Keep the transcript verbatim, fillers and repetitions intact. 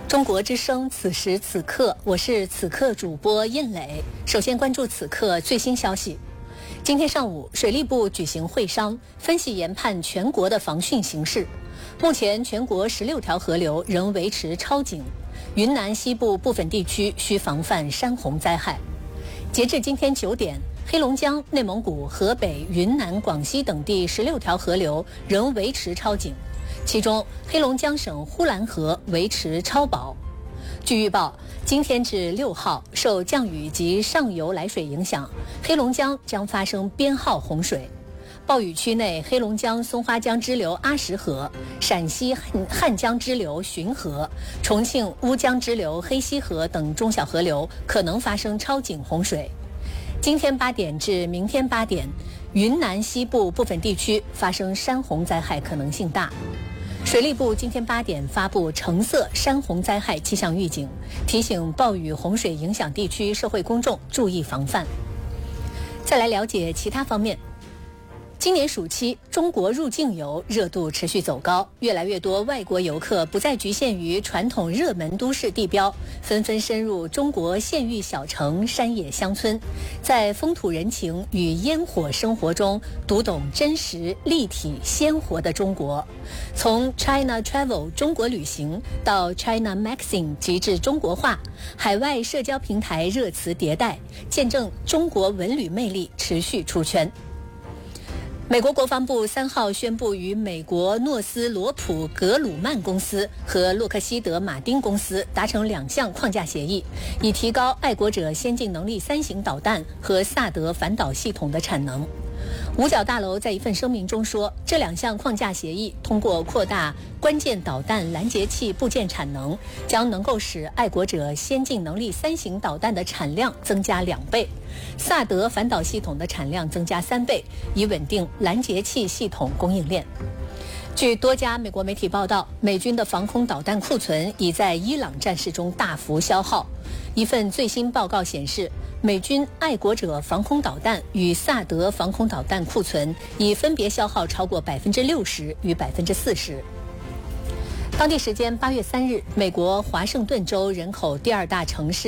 中国之声，此时此刻，我是此刻主播印磊。首先关注此刻最新消息。今天上午，水利部举行会商，分析研判全国的防汛形势。目前，全国十六条河流仍维持超警，云南西部部分地区需防范山洪灾害。截至今天九点，黑龙江、内蒙古、河北、云南、广西等地十六条河流仍维持超警。其中，黑龙江省呼兰河维持超保。据预报，今天至六号，受降雨及上游来水影响，黑龙江将发生编号洪水。暴雨区内，黑龙江松花江支流阿什河、陕西汉江支流浔河、重庆乌江支流黑溪河等中小河流可能发生超警洪水。今天八点至明天八点，云南西部部分地区发生山洪灾害可能性大。水利部今天八点发布橙色山洪灾害气象预警，提醒暴雨洪水影响地区社会公众注意防范。再来了解其他方面。今年暑期，中国入境游热度持续走高，越来越多外国游客不再局限于传统热门都市地标，纷纷深入中国县域小城、山野乡村，在风土人情与烟火生活中读懂真实、立体、鲜活的中国。从 China Travel 中国旅行到 China Magazine 极致中国化，海外社交平台热词迭代，见证中国文旅魅力持续出圈。美国国防部三号宣布与美国诺斯罗普格鲁曼公司和洛克希德马丁公司达成两项框架协议，以提高爱国者先进能力三型导弹和萨德反导系统的产能。五角大楼在一份声明中说，这两项框架协议通过扩大关键导弹拦截器部件产能，将能够使爱国者先进能力三型导弹的产量增加两倍，萨德反导系统的产量增加三倍，以稳定拦截器系统供应链。据多家美国媒体报道，美军的防空导弹库存已在伊朗战事中大幅消耗。一份最新报告显示，美军爱国者防空导弹与萨德防空导弹库存已分别消耗超过百分之六十与百分之四十。当地时间八月三日，美国华盛顿州人口第二大城市